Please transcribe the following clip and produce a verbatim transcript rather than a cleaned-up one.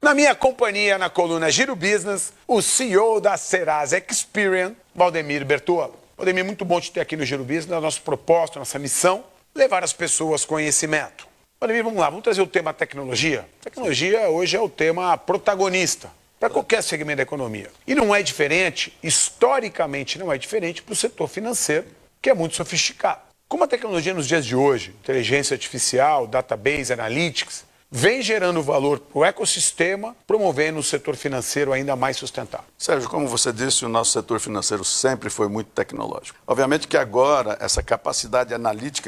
Na minha companhia, na coluna Giro Business, o C E O da Serasa Experian, Valdemir Bertolo. Valdemir, muito bom te ter aqui no Giro Business, a nossa proposta, a nossa missão, levar às pessoas conhecimento. Valdemir, vamos lá, vamos trazer o tema tecnologia. Tecnologia hoje é o tema protagonista para qualquer segmento da economia. E não é diferente, historicamente não é diferente para o setor financeiro, que é muito sofisticado. Como a tecnologia nos dias de hoje, inteligência artificial, database, analytics, vem gerando valor para o ecossistema, promovendo o setor financeiro ainda mais sustentável. Sérgio, como você disse, o nosso setor financeiro sempre foi muito tecnológico. Obviamente que agora essa capacidade analítica